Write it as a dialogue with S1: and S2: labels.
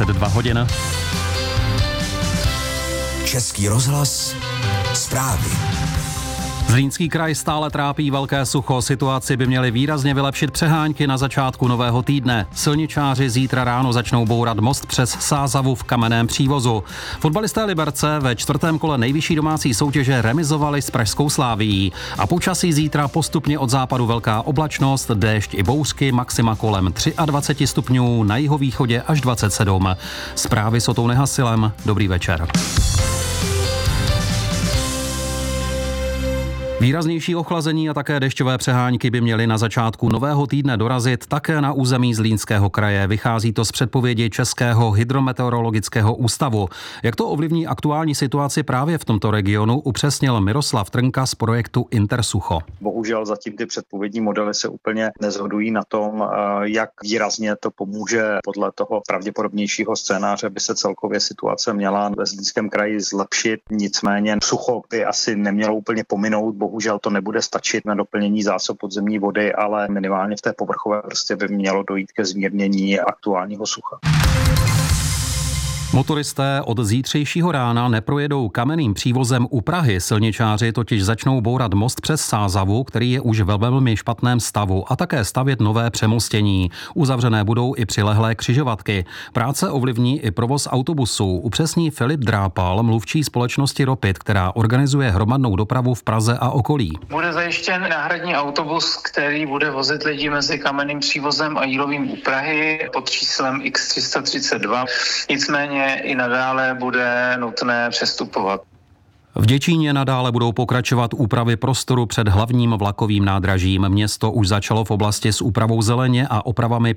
S1: 22 hodin.
S2: Český rozhlas, zprávy.
S1: Zlínský kraj stále trápí velké sucho. Situaci by měly výrazně vylepšit přehánky na začátku nového týdne. Silničáři zítra ráno začnou bourat most přes Sázavu v Kamenném Přívozu. Fotbalisté Liberce ve čtvrtém kole nejvyšší domácí soutěže remizovali s pražskou Slavií. A počasí zítra postupně od západu velká oblačnost, déšť i bouřky, maxima kolem 23 stupňů, na jihovýchodě až 27. Zprávy s Otou Nehasilem. Dobrý večer. Výraznější ochlazení a také dešťové přehánky by měly na začátku nového týdne dorazit také na území Zlínského kraje. Vychází to z předpovědi Českého hydrometeorologického ústavu. Jak to ovlivní aktuální situaci právě v tomto regionu, upřesnil Miroslav Trnka z projektu Intersucho.
S3: Bohužel zatím ty předpovědní modely se úplně neshodují na tom, jak výrazně to pomůže. Podle toho pravděpodobnějšího scénáře by se celkově situace měla ve Zlínském kraji zlepšit. Nicméně sucho by asi nemělo úplně pominout. Bohužel to nebude stačit na doplnění zásob podzemní vody, ale minimálně v té povrchové vrstvě by mělo dojít ke zmírnění aktuálního sucha.
S1: Motoristé od zítřejšího rána neprojedou Kamenným Přívozem u Prahy. Silničáři totiž začnou bourat most přes Sázavu, který je už ve velmi špatném stavu, a také stavět nové přemostění. Uzavřené budou i přilehlé křižovatky. Práce ovlivní i provoz autobusů, upřesní Filip Drápal, mluvčí společnosti Ropit, která organizuje hromadnou dopravu v Praze a okolí.
S4: Bude zajištěn náhradní autobus, který bude vozit lidi mezi Kamenným Přívozem a Jílovým u Prahy pod číslem X332. Nicméně i nadále bude nutné přestupovat.
S1: V Děčíně nadále budou pokračovat úpravy prostoru před hlavním vlakovým nádražím. Město už začalo v oblasti s úpravou zeleně a opravami